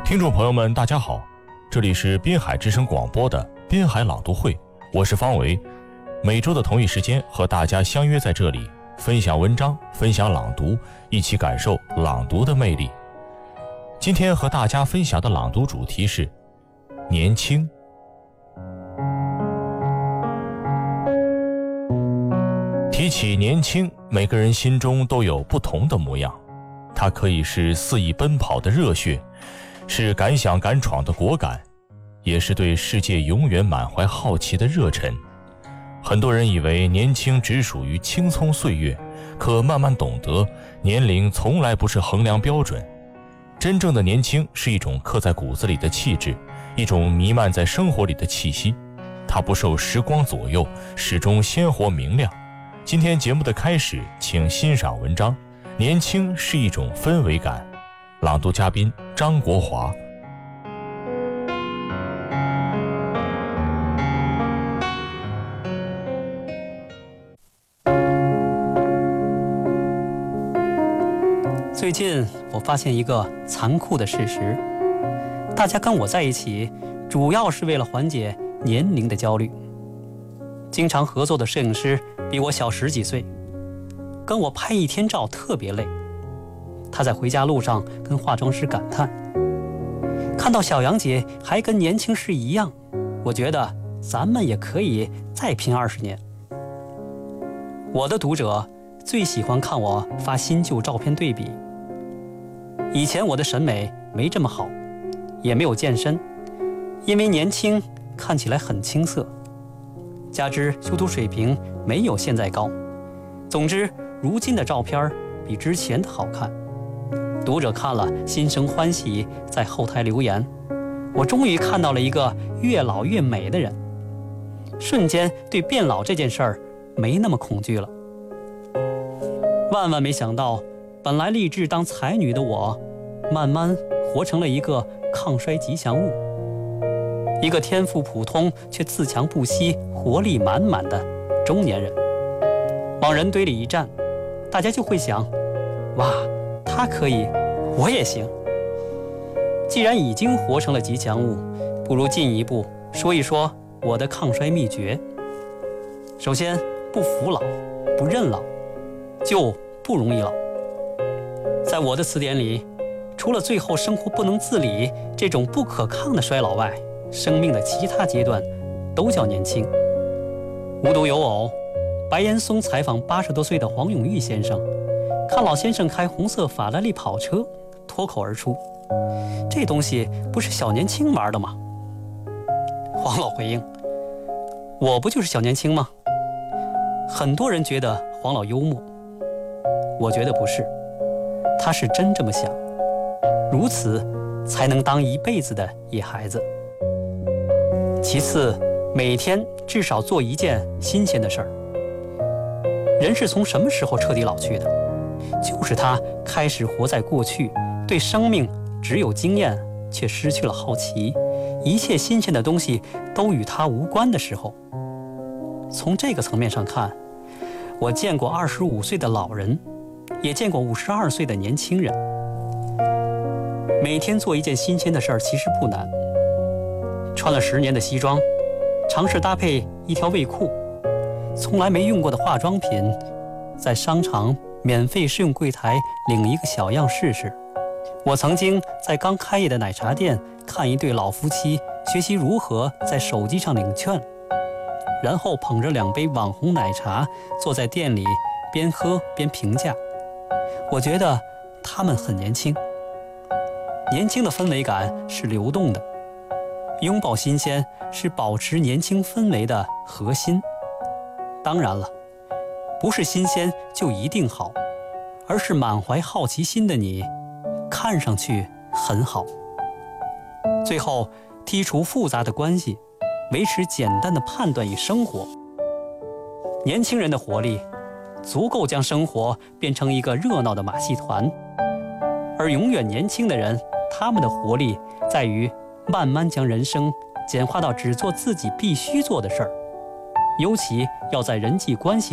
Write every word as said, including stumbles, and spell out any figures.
听众朋友们大家好，这里是滨海之声广播的滨海朗读会，我是方维。每周的同一时间和大家相约在这里，分享文章，分享朗读，一起感受朗读的魅力。今天和大家分享的朗读主题是年轻。提起年轻，每个人心中都有不同的模样，它可以是肆意奔跑的热血，是敢想敢闯的果敢，也是对世界永远满怀好奇的热忱。很多人以为年轻只属于青葱岁月，可慢慢懂得，年龄从来不是衡量标准。真正的年轻是一种刻在骨子里的气质，一种弥漫在生活里的气息，它不受时光左右，始终鲜活明亮。今天节目的开始，请欣赏文章《年轻是一种氛围感》，朗读嘉宾张国华。 最近我发现一个残酷的事实，大家跟我在一起主要是为了缓解年龄的焦虑。经常合作的摄影师比我小十几岁，跟我拍一天照特别累。他在回家路上跟化妆师感叹，看到小杨姐还跟年轻时一样，我觉得咱们也可以再拼二十年。我的读者最喜欢看我发新旧照片对比。以前我的审美没这么好，也没有健身，因为年轻看起来很青涩，加之修图水平没有现在高。总之，如今的照片比之前的好看。读者看了心生欢喜，在后台留言，我终于看到了一个越老越美的人，瞬间对变老这件事儿没那么恐惧了。万万没想到，本来立志当才女的我，慢慢活成了一个抗衰吉祥物，一个天赋普通却自强不息、活力满满的中年人。往人堆里一站，大家就会想，哇，他可以，我也行。既然已经活成了吉祥物，不如进一步说一说我的抗衰秘诀。首先，不服老，不认老，就不容易老。在我的词典里，除了最后生活不能自理这种不可抗的衰老外，生命的其他阶段都叫年轻。无独有偶，白岩松采访八十多岁的黄永玉先生，看老先生开红色法拉利跑车，脱口而出，这东西不是小年轻玩的吗？黄老回应，我不就是小年轻吗？很多人觉得黄老幽默，我觉得不是，他是真这么想，如此才能当一辈子的野孩子。其次，每天至少做一件新鲜的事儿。人是从什么时候彻底老去的？就是他开始活在过去，对生命只有经验，却失去了好奇，一切新鲜的东西都与他无关的时候。从这个层面上看，我见过二十五岁的老人，也见过五十二岁的年轻人。每天做一件新鲜的事儿其实不难，穿了十年的西装，尝试搭配一条卫裤，从来没用过的化妆品，在商场免费试用柜台领一个小样试试。我曾经在刚开业的奶茶店看一对老夫妻学习如何在手机上领券，然后捧着两杯网红奶茶坐在店里边喝边评价。我觉得他们很年轻。年轻的氛围感是流动的，拥抱新鲜是保持年轻氛围的核心。当然了，不是新鲜就一定好，而是满怀好奇心的你看上去很好。最后，剔除复杂的关系，维持简单的判断与生活。年轻人的活力足够将生活变成一个热闹的马戏团，而永远年轻的人，他们的活力在于慢慢将人生简化到只做自己必须做的事儿，尤其要在人际关系